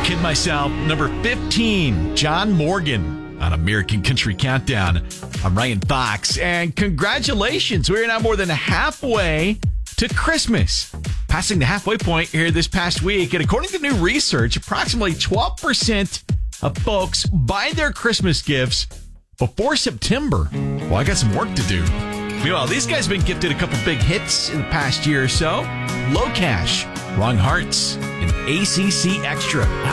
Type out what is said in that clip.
kid myself. Number 15, John Morgan on American Country Countdown. I'm Ryan Fox, and congratulations. We're now more than halfway to Christmas. Passing the halfway point here this past week, and according to new research, approximately 12% of folks buy their Christmas gifts before September. Well, I got some work to do. Meanwhile, these guys have been gifted a couple big hits in the past year or so. Low Cash, Wrong Hearts, and ACC Extra.